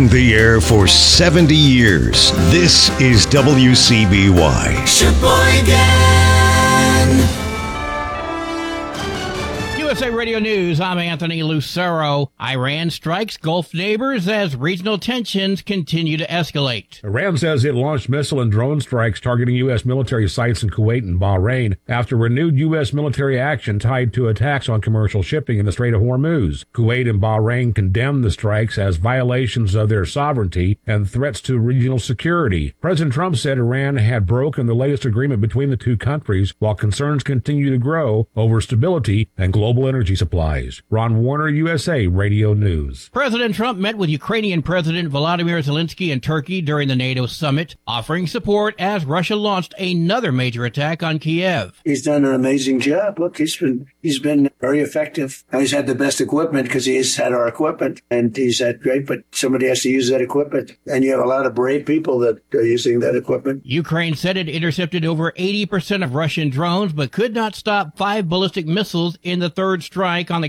The air for 70 years. This is WCBY. Sheboygan. USA Radio News, I'm Anthony Lucero. Iran strikes Gulf neighbors as regional tensions continue to escalate. Iran says it launched missile and drone strikes targeting U.S. military sites in Kuwait and Bahrain after renewed U.S. military action tied to attacks on commercial shipping in the Strait of Hormuz. Kuwait and Bahrain condemned the strikes as violations of their sovereignty and threats to regional security. President Trump said Iran had broken the latest agreement between the two countries while concerns continue to grow over stability and global energy supplies. Ron Warner, USA Radio News. President Trump met with Ukrainian President Volodymyr Zelensky in Turkey during the NATO summit, offering support as Russia launched another major attack on Kiev. He's done an amazing job. Look, he's been very effective. Now, he's had the best equipment because he's had our equipment, and he's had great, but somebody has to use that equipment. And you have a lot of brave people that are using that equipment. Ukraine said it intercepted over 80% of Russian drones, but could not stop 5 ballistic missiles in the third strike on the